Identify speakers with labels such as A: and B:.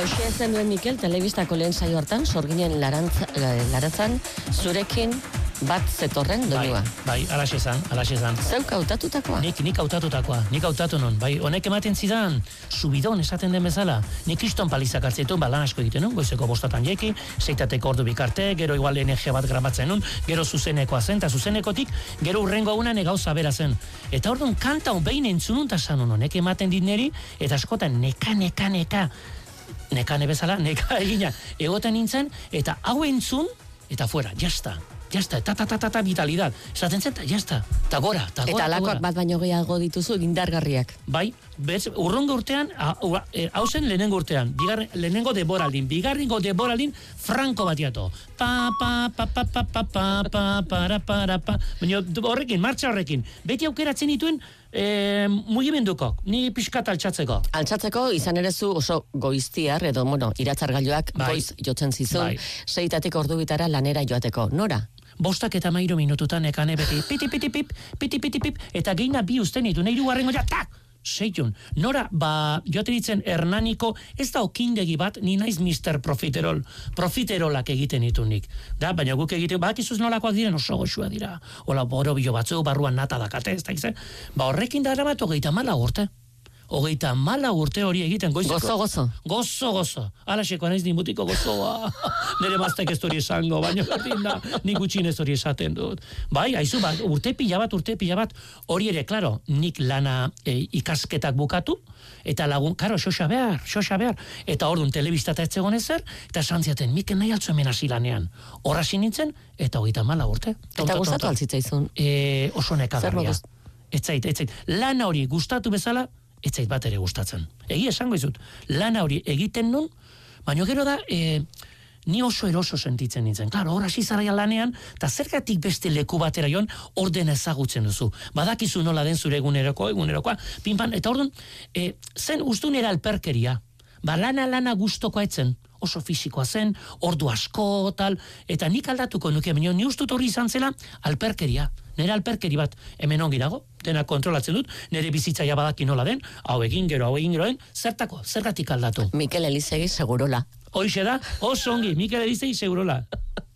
A: Hauxe ezen duen Mikel, telebistako lehen saio hartan, sorginen laratzan, zurekin bat zetorren doinua.
B: Bai, alaxe zan.
A: Zeuk hautatutakoa?
B: Nik hautatutakoa, nik hautatu non. Bai, honek ematen zidan, subidon esaten den bezala. Nik kriston palizak hartzetu, lan asko egiten nun, goizeko bostatan jeki, seitateko ordu bikarte, gero igual energia bat gramatzen nun, gero zuzenekoa zen, eta zuzenekotik, gero urrengo una negauza bera zen. Eta orduan kanta behin entzunun ta sanun honek ematen dit neri, eta askotan nekane bezala, neka egina, egoten nintzen, eta hau entzun, eta fuera, jazta, ta vitalidad. Esaten zen, jazta, ta gora.
A: Eta alakoak bat baino gehiago dituzu indargarriak.
B: Bai, urrungo urtean, hau zen lehenengo urtean, lehenengo deboraldin, bigarrengo deboraldin, franko batiato. Baina horrekin, martxa horrekin, beti aukeratzen dituen, mugimenduko, ni pixkat altxatzeko.
A: Altxatzeko izan ere zu oso goiztiar, edo, iratzargailuak goiz jotzen zizun, seitatik ordu bitara lanera joateko. Nora?
B: 5 minututan ekane beti, piti, eta geina bi usten ditu, nahi dugarrengo ja, tak! Seitun, nora, joaten ditzen Hernaniko, ez da okindegi bat, ni naiz Mr. Profiterolak egiten ditu nik. Da, baina guk egiten, bakizuz nolakoak diren, oso goxua dira. Ola, borobilo batzu, barruan nata dakate, ez da izan. Horrekin dara bat, 34 urte hori egiten goizeko. Gozo. Alaxeko naiz nimutiko gozoa. Nere maztek ez hori esango, baina da, nik gutxinez hori esaten dut. Bai, haizu bat, urte pila bat, hori ere, klaro, nik lana ikasketak bukatu, eta lagun, karo, xoxa behar. Eta orduan telebistata ez zegoen ezer, eta santziaten, Mikel nahi altzu hemen hasi lanean. Horra nintzen, eta 34 urte.
A: Eta gustatu altzitzaizun?
B: Oso nekagarria. Ez zait. Lana hori gustatu bezala, ez zait bat ere gustatzen. Esango izut, lana hori egiten nun, baina gero da, ni oso eroso sentitzen nintzen. Klaro, hor hasi zara lanean, eta zergatik beste leku batera joan, orden ezagutzen duzu. Badakizu nola den zure egunerokoa, pinpan, eta orduan, zen ustun era alperkeria. Lana gustokoa etzen, oso fisikoa zen, ordu asko, tal, eta nik aldatuko nuke, baina ni ustut hori izan zela alperkeria. Nere alperkeri bat, hemen ongi dago, dena kontrolatzen dut, nere bizitzaia badaki nola den, hau egin geroen, zergatik aldatu.
A: Mikel Elizegi segurola.
B: Hoixe da, oso ongi, Mikel Elizegi segurola.